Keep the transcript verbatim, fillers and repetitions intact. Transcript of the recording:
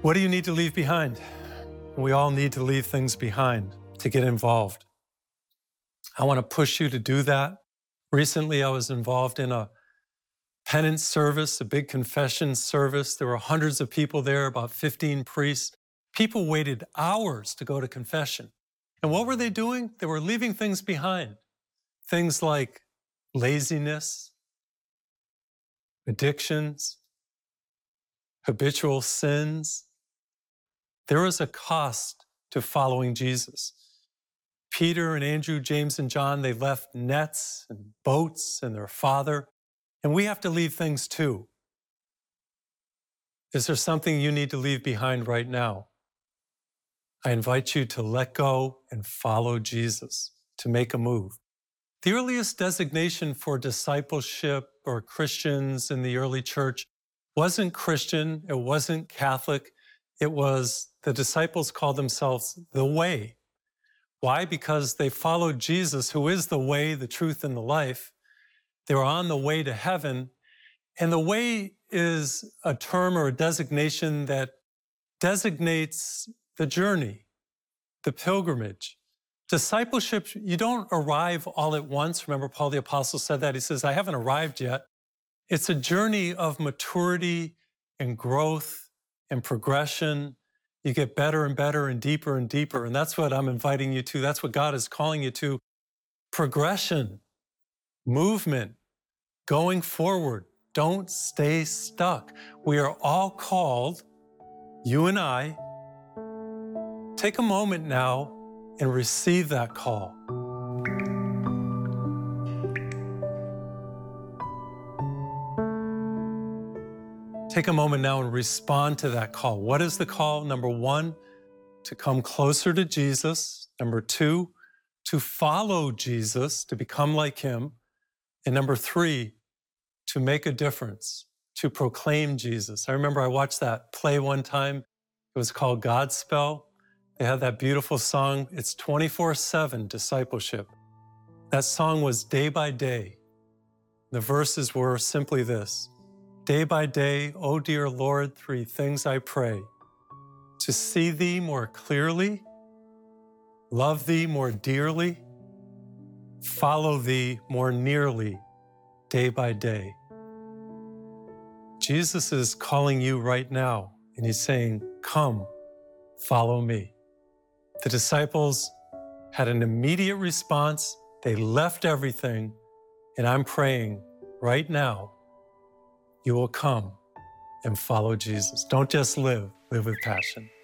What do you need to leave behind? We all need to leave things behind to get involved. I want to push you to do that. Recently, I was involved in a penance service, a big confession service. There were hundreds of people there, about fifteen priests. People waited hours to go to confession. And what were they doing? They were leaving things behind. Things like laziness, addictions, habitual sins. There is a cost to following Jesus. Peter and Andrew, James and John, they left nets and boats and their father, and we have to leave things too. Is there something you need to leave behind right now? I invite you to let go and follow Jesus, to make a move. The earliest designation for discipleship or Christians in the early church wasn't Christian, it wasn't Catholic, it was the disciples called themselves the Way. Why? Because they followed Jesus, who is the way, the truth, and the life. They were on the way to heaven. And the way is a term or a designation that designates the journey, the pilgrimage. Discipleship, you don't arrive all at once. Remember, Paul the Apostle said that. He says, I haven't arrived yet. It's a journey of maturity and growth and progression. You get better and better and deeper and deeper. And that's what I'm inviting you to. That's what God is calling you to. Progression, movement, going forward. Don't stay stuck. We are all called, you and I. Take a moment now and receive that call. Take a moment now and respond to that call. What is the call? Number one, to come closer to Jesus. Number two, to follow Jesus, to become like him. And number three, to make a difference, to proclaim Jesus. I remember I watched that play one time. It was called Godspell. They had that beautiful song. It's twenty-four seven discipleship. That song was day by day. The verses were simply this. Day by day, O dear Lord, three things I pray. To see thee more clearly, love thee more dearly, follow thee more nearly, day by day. Jesus is calling you right now, and he's saying, come, follow me. The disciples had an immediate response. They left everything, and I'm praying right now, you will come and follow Jesus. Don't just live, live with passion.